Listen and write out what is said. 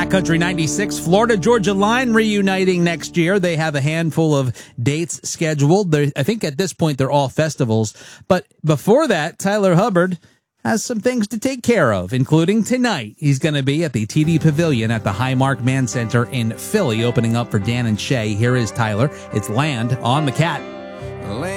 Backcountry 96, Florida Georgia Line reuniting next year. They have a handful of dates scheduled. I think at this point they're all festivals. But before that, Tyler Hubbard has some things to take care of, including tonight. He's going to be at the TD Pavilion at the Highmark Man Center in Philly, opening up for Dan and Shay. Here is Tyler. It's Land on the Cat.